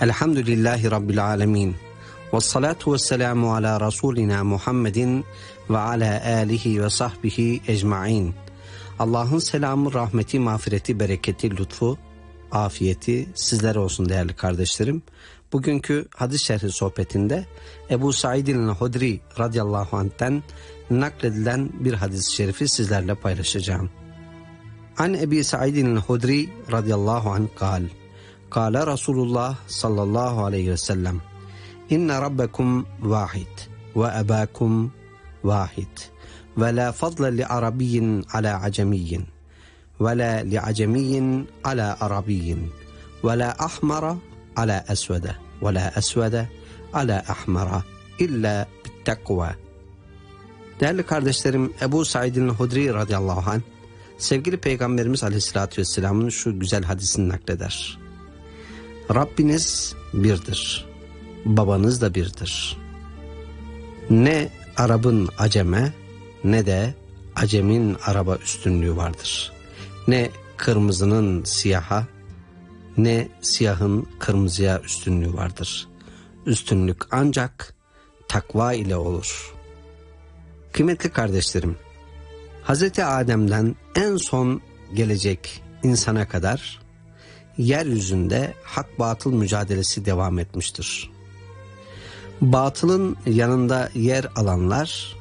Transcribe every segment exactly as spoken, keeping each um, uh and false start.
Elhamdülillahi Rabbil alemin. Ve salatu ve selamu ala Resulina Muhammedin ve ala alihi ve sahbihi ecmain. Allah'ın selamı, rahmeti, mağfireti, bereketi, lütfu, afiyeti sizlere olsun değerli kardeşlerim. Bugünkü hadis şerhi sohbetinde Ebu Said el-Hudri radıyallahu anh'ten nakledilen bir hadis-i şerifi sizlerle paylaşacağım. An Ebi Said el-Hudri radıyallahu anh kal. Kale Resulullah sallallahu aleyhi ve sellem. İnne rabbekum vahid ve ebakum vahid ve la fadle li arabiyyin ala acemiyyin ve la li acemiyyin ala arabiyyin ve la ahmara ala esvede ve la esvede ala ahmara illa bittakva. Değerli kardeşlerim, Ebu Said el-Hudri radıyallahu anh sevgili Peygamberimiz aleyhissalatü vesselamın şu güzel hadisini nakleder. Rabbiniz birdir, babanız da birdir. Ne Arap'ın aceme ne de Acem'in Arap'a üstünlüğü vardır. Ne kırmızının siyaha ne siyahın kırmızıya üstünlüğü vardır. Üstünlük ancak takva ile olur. Kıymetli kardeşlerim, Hazreti Adem'den en son gelecek insana kadar yeryüzünde hak batıl mücadelesi devam etmiştir. Batılın yanında yer alanlar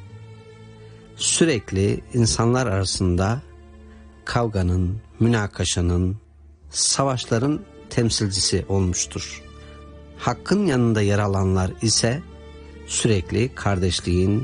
sürekli insanlar arasında kavganın, münakaşanın, savaşların temsilcisi olmuştur. Hakkın yanında yer alanlar ise sürekli kardeşliğin,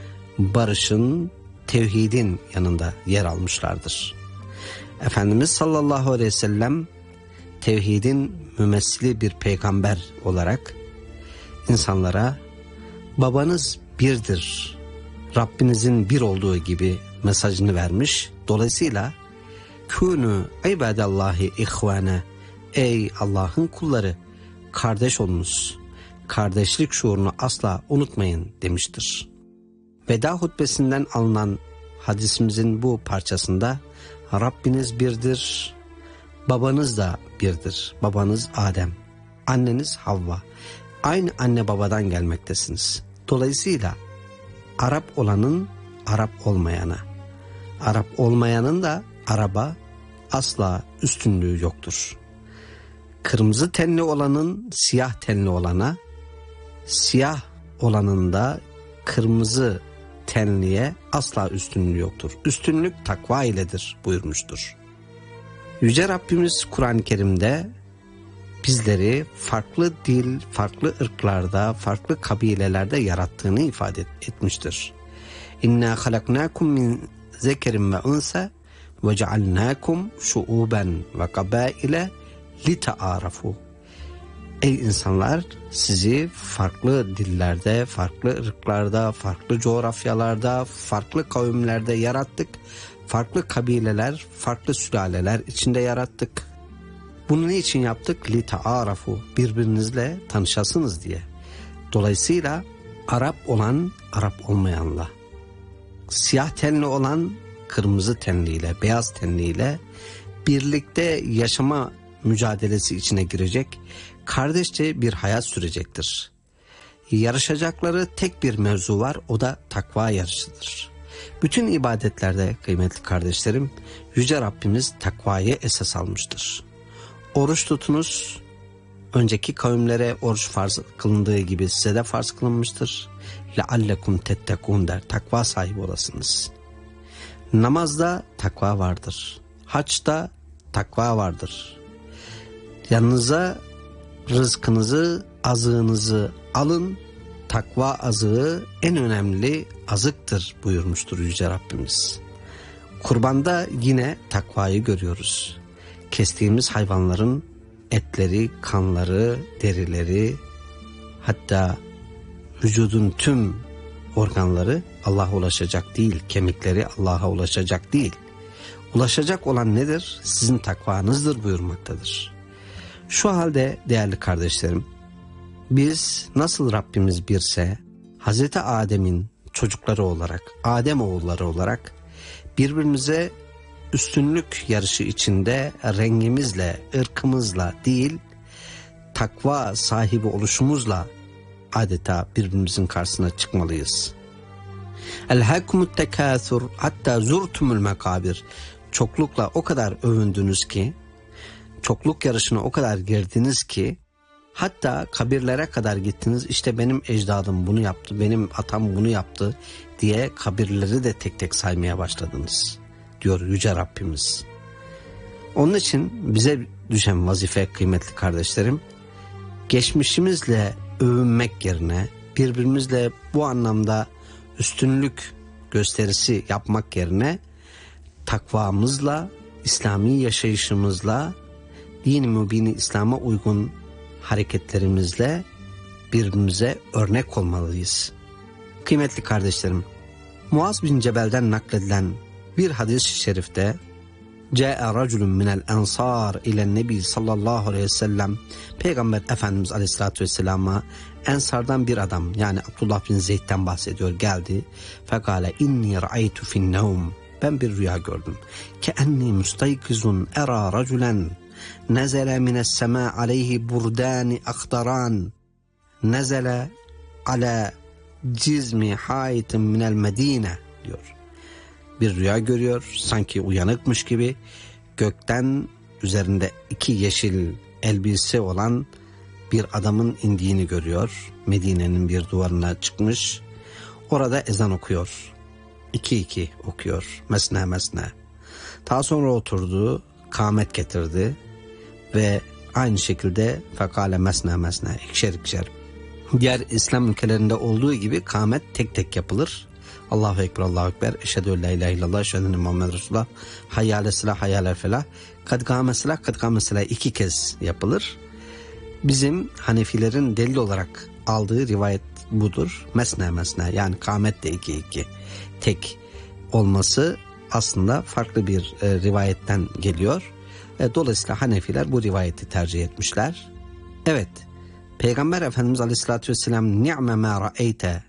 barışın, tevhidin yanında yer almışlardır. Efendimiz sallallahu aleyhi ve sellem tevhidin mümessili bir peygamber olarak insanlara babanız birdir, Rabbinizin bir olduğu gibi mesajını vermiş. Dolayısıyla kûnû ibadallahi ihvâne, ey Allah'ın kulları kardeş olunuz, kardeşlik şuurunu asla unutmayın demiştir. Veda hutbesinden alınan hadisimizin bu parçasında Rabbiniz birdir, babanız da birdir. Babanız Adem, anneniz Havva. Aynı anne babadan gelmektesiniz. Dolayısıyla Arap olanın Arap olmayana, Arap olmayanın da Arap'a asla üstünlüğü yoktur. Kırmızı tenli olanın siyah tenli olana, siyah olanın da kırmızı tenliye asla üstünlüğü yoktur. Üstünlük takva iledir buyurmuştur. Yüce Rabbimiz Kur'an-ı Kerim'de bizleri farklı dil, farklı ırklarda, farklı kabilelerde yarattığını ifade etmiştir. İnna halaknakum min zekerin ve unsa ve cealnakum şuuben ve kabaile litaarafu. Ey insanlar, sizi farklı dillerde, farklı ırklarda, farklı coğrafyalarda, farklı kavimlerde yarattık. Farklı kabileler, farklı sülaleler içinde yarattık. Bunu niçin yaptık? Litaarafu, birbirinizle tanışasınız diye. Dolayısıyla Arap olan Arap olmayanla, siyah tenli olan kırmızı tenliyle, beyaz tenliyle birlikte yaşama mücadelesi içine girecek, kardeşçe bir hayat sürecektir. Yarışacakları tek bir mevzu var, o da takva yarışıdır. Bütün ibadetlerde kıymetli kardeşlerim, Yüce Rabbimiz takvayı esas almıştır. Oruç tutunuz, önceki kavimlere oruç farz kılındığı gibi size de farz kılınmıştır. لَعَلَّكُمْ تَتَّقُونَ der, takva sahibi olasınız. Namazda takva vardır. Haçta takva vardır. Yanınıza rızkınızı, azığınızı alın. Takva azığı en önemli azıktır buyurmuştur Yüce Rabbimiz. Kurbanda yine takvayı görüyoruz. Kestiğimiz hayvanların etleri, kanları, derileri, hatta vücudun tüm organları Allah'a ulaşacak değil, kemikleri Allah'a ulaşacak değil. Ulaşacak olan nedir? Sizin takvanızdır buyurmaktadır. Şu halde değerli kardeşlerim, biz nasıl Rabbimiz birse, Hazreti Adem'in çocukları olarak, Adem oğulları olarak birbirimize üstünlük yarışı içinde rengimizle, ırkımızla değil, takva sahibi oluşumuzla adeta birbirimizin karşısına çıkmalıyız. Elhakumut tekâthur hatta zurtumul mekabir. Çoklukla o kadar övündünüz ki, çokluk yarışına o kadar girdiniz ki, hatta kabirlere kadar gittiniz. İşte benim ecdadım bunu yaptı, benim atam bunu yaptı diye kabirleri de tek tek saymaya başladınız diyor Yüce Rabbimiz. Onun için bize düşen vazife kıymetli kardeşlerim, geçmişimizle övünmek yerine birbirimizle bu anlamda üstünlük gösterisi yapmak yerine takvamızla, İslami yaşayışımızla, din-i mübini İslam'a uygun hareketlerimizle birbirimize örnek olmalıyız. Kıymetli kardeşlerim, Muaz bin Cebel'den nakledilen bir hadis-i şerifte Câe raculun minel ensar ilen nebi sallallahu aleyhi ve sellem, Peygamber Efendimiz aleyhissalatü vesselama ensardan bir adam, yani Abdullah bin Zeyd'den bahsediyor, geldi. Fekale inni ra'aytu fin nevm, ben bir rüya gördüm. Keenni mustaykizun era raculen nezele mines sema aleyhi burdani akdaran nezele ala cizmi haitin minel medine diyor. Bir rüya görüyor, sanki uyanıkmış gibi, gökten üzerinde iki yeşil elbise olan bir adamın indiğini görüyor. Medine'nin bir duvarına çıkmış, orada ezan okuyor. İki iki okuyor, mesne mesne. Daha sonra oturdu, kâmet getirdi ve aynı şekilde fekale mesne mesne, ikişer ikişer. Diğer İslam ülkelerinde olduğu gibi kâmet tek tek yapılır. Allahu Ekber, Allahu Ekber, eşhedü en la ilahe illallah, eşhedü enne Muhammed Resulullah, hayyâle silah, hayyâle felah, kad gâme silah, kad gâme silah iki kez yapılır. Bizim Hanefilerin delil olarak aldığı rivayet budur. Mesne mesne, yani kâmet de iki iki. Tek olması aslında farklı bir e, rivayetten geliyor. E, dolayısıyla Hanefiler bu rivayeti tercih etmişler. Evet, Peygamber Efendimiz Aleyhisselatü Vesselam ni'me mâ ra'eyte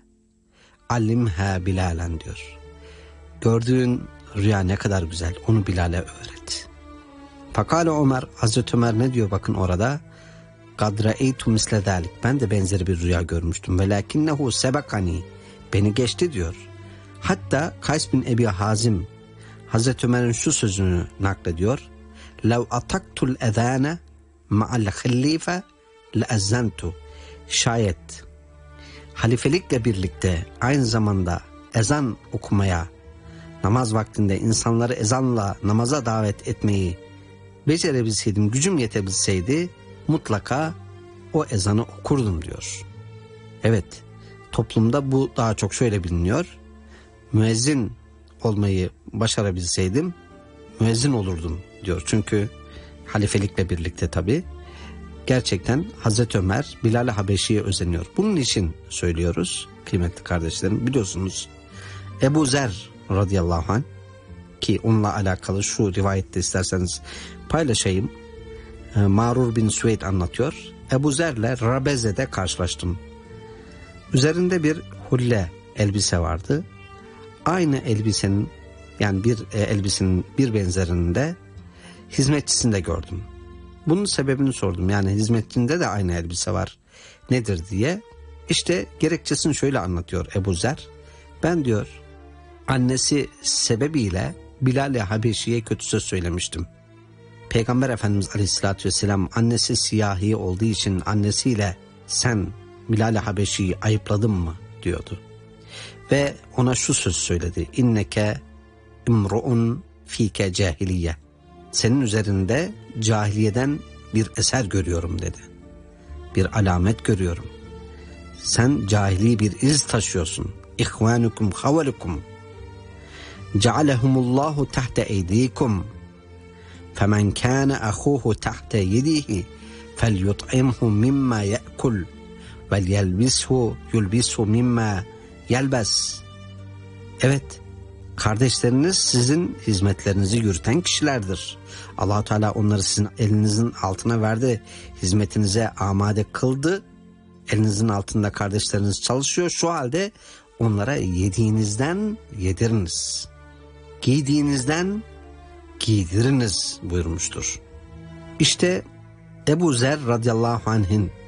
allimha Bilal'en diyor. Gördüğün rüya ne kadar güzel, onu Bilal'e öğret. Fakale Ömer, Hazreti Ömer ne diyor bakın orada? Kad ra'eytu misle zalik, ben de benzeri bir rüya görmüştüm. Velakinnehu sebekani, beni geçti diyor. Hatta Kays bin Ebi Hazim Hazreti Ömer'in şu sözünü naklediyor. Lev ataktul ezâne ma'al halife le'ezzentu, şayet halifelikle birlikte aynı zamanda ezan okumaya, namaz vaktinde insanları ezanla namaza davet etmeyi becerebilseydim, gücüm yetebilseydi mutlaka o ezanı okurdum diyor. Evet, toplumda bu daha çok şöyle biliniyor. Müezzin olmayı başarabilseydim müezzin olurdum diyor. Çünkü halifelikle birlikte tabii gerçekten Hazreti Ömer Bilal-i Habeşi'ye özeniyor. Bunun için söylüyoruz kıymetli kardeşlerim. Biliyorsunuz Ebu Zer radıyallahu anh, ki onunla alakalı şu rivayette isterseniz paylaşayım. Mağrur bin Süveyd anlatıyor. Ebu Zer'le Rabeze'de karşılaştım. Üzerinde bir hulle elbise vardı. Aynı elbisenin, yani bir e, elbisenin bir benzerinde hizmetçisini de gördüm. Bunun sebebini sordum. Yani hizmetçinde de aynı elbise var, nedir diye. İşte gerekçesini şöyle anlatıyor Ebu Zer. Ben diyor annesi sebebiyle Bilal-i Habeşi'ye kötü söz söylemiştim. Peygamber Efendimiz Aleyhisselatü Vesselam annesi siyahi olduğu için annesiyle sen Bilal-i Habeşi'yi ayıpladın mı diyordu. Ve ona şu söz söyledi. İnneke imru'un fike cahiliye. Senin üzerinde cahiliyeden bir eser görüyorum dedi. Bir alamet görüyorum. Sen cahili bir iz taşıyorsun. İhvanukum havalukum. Cealehumullahu tahte eydikum. Femen kâne ahuhu tahte yedihi felyut'imhu mimma ye'kul vel yelbishu yulbishu mimma yelbes. Evet, kardeşleriniz sizin hizmetlerinizi yürüten kişilerdir. Allah-u Teala onları sizin elinizin altına verdi, hizmetinize amade kıldı. Elinizin altında kardeşleriniz çalışıyor. Şu halde onlara yediğinizden yediriniz, giydiğinizden giydiriniz buyurmuştur. İşte Ebu Zer radıyallahu anh'ın